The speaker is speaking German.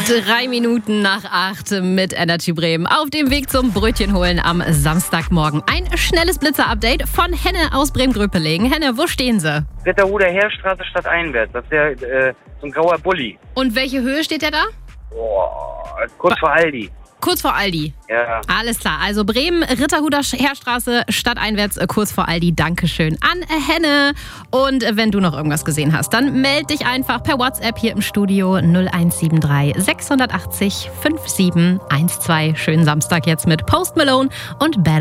7:03 mit Energy Bremen. Auf dem Weg zum Brötchen holen am Samstagmorgen. Ein schnelles Blitzer-Update von Henne aus Bremen-Gröpeling. Henne, wo stehen Sie? Ritterhuder Heerstraße stadteinwärts. Das ist so ein grauer Bulli. Und welche Höhe steht der da? Kurz vor Aldi. Kurz vor Aldi. Ja. Alles klar. Also Bremen, Ritterhuder Heerstraße, stadteinwärts, kurz vor Aldi. Dankeschön an Henne. Und wenn du noch irgendwas gesehen hast, dann meld dich einfach per WhatsApp hier im Studio 0173 680 5712. Schönen Samstag jetzt mit Post Malone und Bad